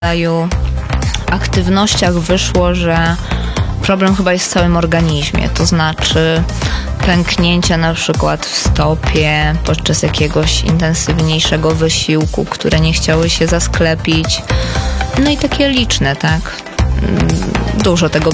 rodzaju aktywnościach wyszło, że problem chyba jest w całym organizmie, to znaczy pęknięcia na przykład w stopie podczas jakiegoś intensywniejszego wysiłku, które nie chciały się zasklepić. No i takie liczne, tak? Dużo tego